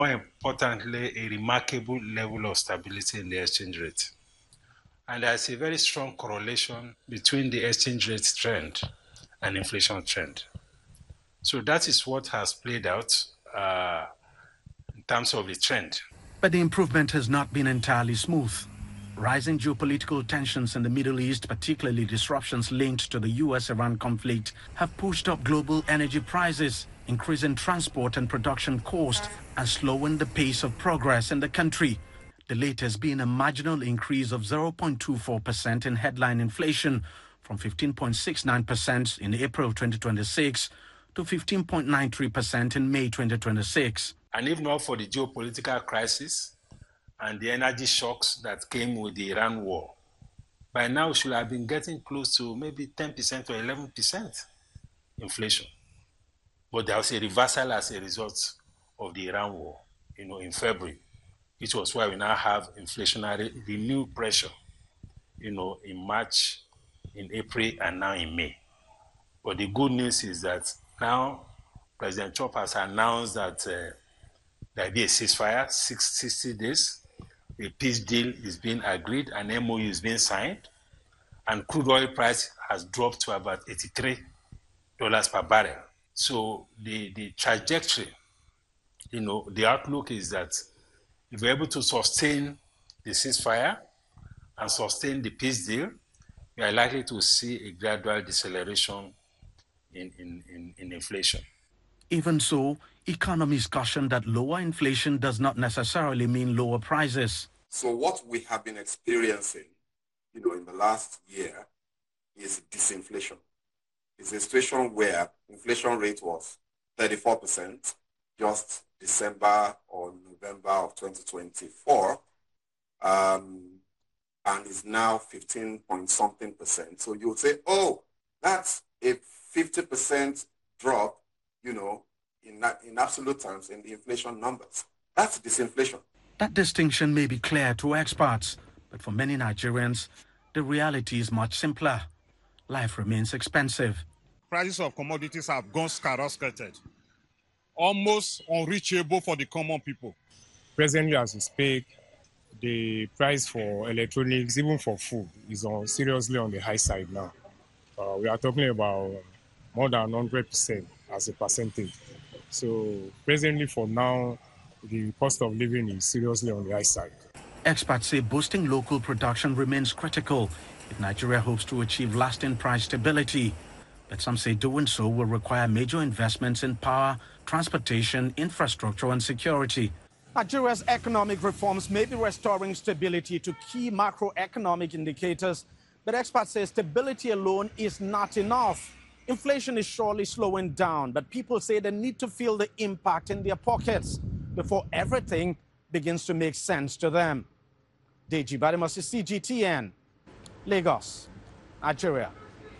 more importantly, a remarkable level of stability in the exchange rate. And there's a very strong correlation between the exchange rate trend and inflation trend. So that is what has played out in terms of the trend. But the improvement has not been entirely smooth. Rising geopolitical tensions in the Middle East, particularly disruptions linked to the US-Iran conflict, have pushed up global energy prices, increasing transport and production costs, and slowing the pace of progress in the country. The latest being a marginal increase of 0.24% in headline inflation, from 15.69% in April 2026 to 15.93% in May 2026. And if not for the geopolitical crisis and the energy shocks that came with the Iran war, by now we should have been getting close to maybe 10% or 11% inflation. But there was a reversal as a result of the Iran war, in February, which was why we now have inflationary renewed pressure, in March, in April, and now in May. But the good news is that now President Trump has announced that there will be a ceasefire, 60 days. A peace deal is being agreed, an MOU is being signed, and crude oil price has dropped to about $83 per barrel. So the trajectory, the outlook is that if we're able to sustain the ceasefire and sustain the peace deal, we are likely to see a gradual deceleration in inflation. Even so, economists caution that lower inflation does not necessarily mean lower prices. So what we have been experiencing, in the last year is disinflation. It's a situation where inflation rate was 34% just December or November of 2024, and is now 15 point something percent. So you would say, oh, that's a 50% drop, in absolute terms in the inflation numbers. That's disinflation. That distinction may be clear to experts, but for many Nigerians, the reality is much simpler. Life remains expensive. Prices of commodities have gone skyrocketed, almost unreachable for the common people. Presently, as we speak, the price for electronics, even for food, is seriously on the high side now. We are talking about more than 100% as a percentage. So presently, for now, the cost of living is seriously on the high side. Experts say boosting local production remains critical if Nigeria hopes to achieve lasting price stability. But some say doing so will require major investments in power, transportation, infrastructure, and security. Nigeria's economic reforms may be restoring stability to key macroeconomic indicators, but experts say stability alone is not enough. Inflation is surely slowing down, but people say they need to feel the impact in their pockets before everything begins to make sense to them. Deji Badimosi, CGTN, Lagos, Nigeria.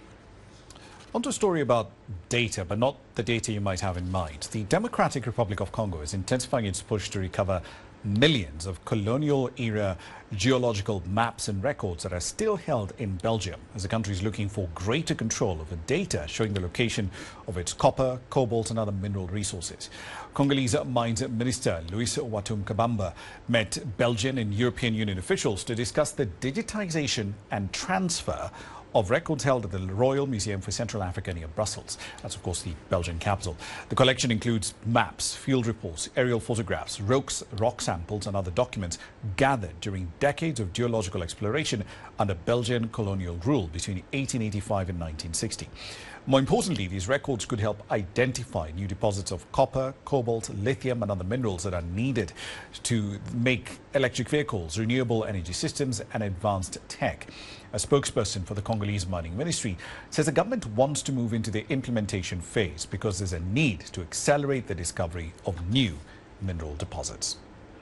On to a story about data, but not the data you might have in mind. The Democratic Republic of Congo is intensifying its push to recover millions of colonial-era geological maps and records that are still held in Belgium, as the country is looking for greater control over data showing the location of its copper, cobalt and other mineral resources. Congolese Mines Minister Louis Watum Kabamba met Belgian and European Union officials to discuss the digitization and transfer of records held at the Royal Museum for Central Africa near Brussels. That's, of course, the Belgian capital. The collection includes maps, field reports, aerial photographs, rock samples and other documents gathered during decades of geological exploration under Belgian colonial rule between 1885 and 1960. More importantly, these records could help identify new deposits of copper, cobalt, lithium and other minerals that are needed to make electric vehicles, renewable energy systems and advanced tech. A spokesperson for the Congolese Mining Ministry says the government wants to move into the implementation phase because there's a need to accelerate the discovery of new mineral deposits.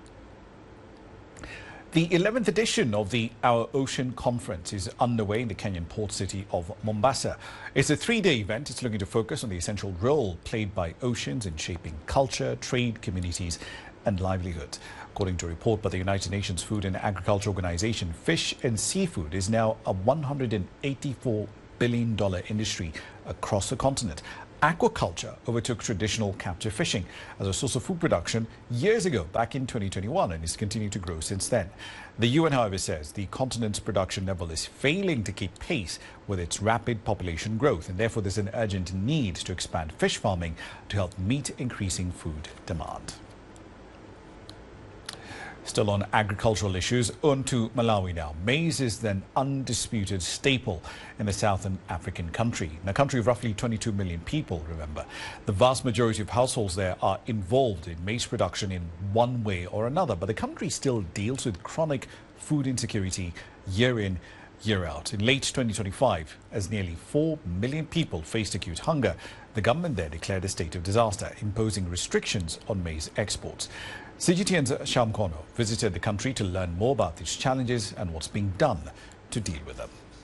The 11th edition of the Our Ocean Conference is underway in the Kenyan port city of Mombasa. It's a three-day event. It's looking to focus on the essential role played by oceans in shaping culture, trade, communities and livelihoods. According to a report by the United Nations Food and Agriculture Organization, fish and seafood is now a $184 billion industry across the continent, Aquaculture overtook traditional captive fishing as a source of food production years ago, back in 2021, and has continued to grow since then. The UN, however, says the continent's production level is failing to keep pace with its rapid population growth, and therefore there's an urgent need to expand fish farming to help meet increasing food demand. Still on agricultural issues, on to Malawi now. Maize is an undisputed staple in the southern African country. In a country of roughly 22 million people, remember. The vast majority of households there are involved in maize production in one way or another. But the country still deals with chronic food insecurity year in, year out. In late 2025, as nearly 4 million people faced acute hunger, the government there declared a state of disaster, imposing restrictions on maize exports. CGTN's Sham Kono visited the country to learn more about these challenges and what's being done to deal with them.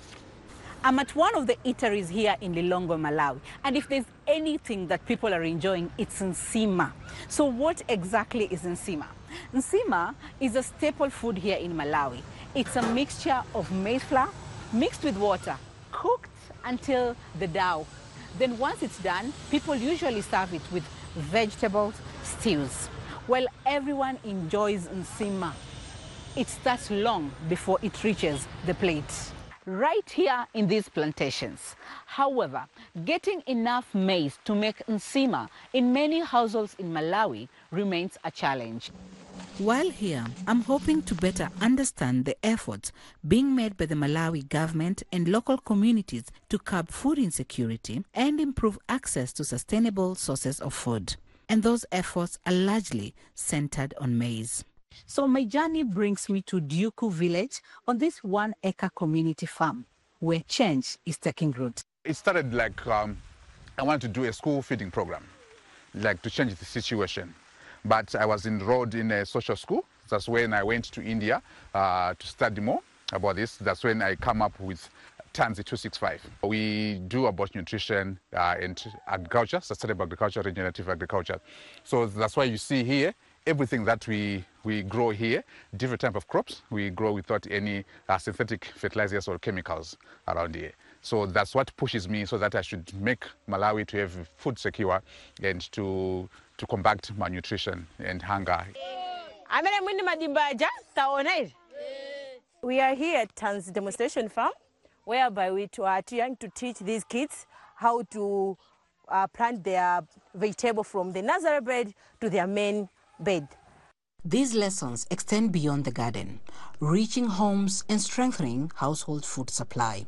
I'm at one of the eateries here in Lilongwe, Malawi, and if there's anything that people are enjoying, it's nsima. So what exactly is nsima? Nsima is a staple food here in Malawi. It's a mixture of maize flour mixed with water, cooked until the dough. Then once it's done, people usually serve it with vegetables, stews. Well, everyone enjoys nsima. It starts long before it reaches the plate. Right here in these plantations. However, getting enough maize to make nsima in many households in Malawi remains a challenge. While here, I'm hoping to better understand the efforts being made by the Malawi government and local communities to curb food insecurity and improve access to sustainable sources of food. And those efforts are largely centered on maize. So my journey brings me to Duku village on this 1-acre community farm where change is taking root. It started like I wanted to do a school feeding program, like to change the situation. But I was enrolled in a social school. That's when I went to India to study more about this. That's when I come up with Tanzi 265. We do about nutrition and agriculture, sustainable agriculture, regenerative agriculture. So that's why you see here, everything that we grow here, different type of crops, we grow without any synthetic fertilizers or chemicals around here. So that's what pushes me so that I should make Malawi to have food secure and to combat malnutrition and hunger. We are here at Tanzi Demonstration Farm, whereby we are trying to teach these kids how to plant their vegetable from the nursery bed to their main bed. These lessons extend beyond the garden, reaching homes and strengthening household food supply.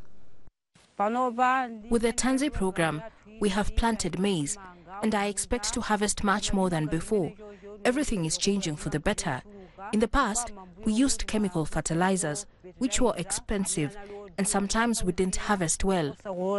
With the Tanzi program, we have planted maize, and I expect to harvest much more than before. Everything is changing for the better. In the past, we used chemical fertilizers, which were expensive, and sometimes we didn't harvest well.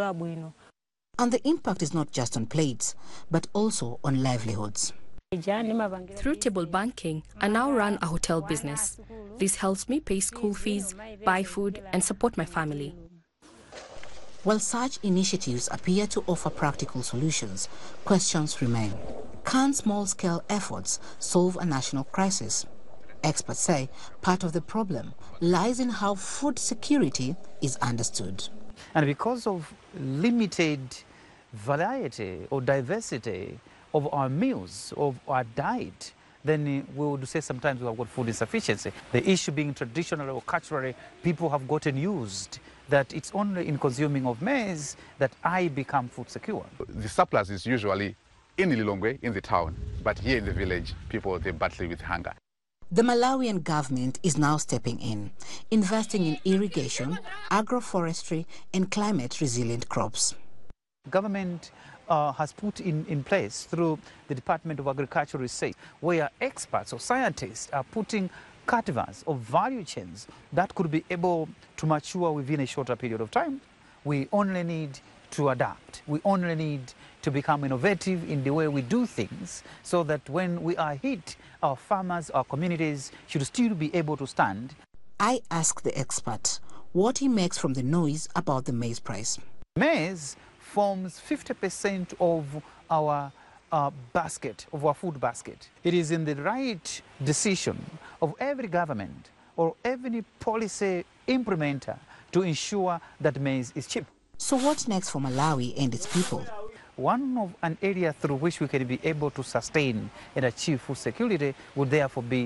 And the impact is not just on plates, but also on livelihoods. Through table banking, I now run a hotel business. This helps me pay school fees, buy food, and support my family. While such initiatives appear to offer practical solutions, questions remain. Can small-scale efforts solve a national crisis? Experts say part of the problem lies in how food security is understood. And because of limited variety or diversity of our meals, of our diet, then we would say sometimes we have got food insufficiency. The issue being traditionally or culturally, people have gotten used that it's only in consuming of maize that I become food secure. The surplus is usually in Lilongwe, in the town, but here in the village, people, they battle with hunger. The Malawian government is now stepping in, investing in irrigation, agroforestry, and climate-resilient crops. Government has put in place through the Department of Agricultural Research, where experts or scientists are putting cultivars of value chains that could be able to mature within a shorter period of time. We only need to adapt. We only need to become innovative in the way we do things so that when we are hit, our farmers, our communities should still be able to stand. I asked the expert what he makes from the noise about the maize price. Maize forms 50% of our basket, of our food basket. It is in the right decision of every government or every policy implementer to ensure that maize is cheap. So what's next for Malawi and its people? an area through which we can be able to sustain and achieve food security would therefore be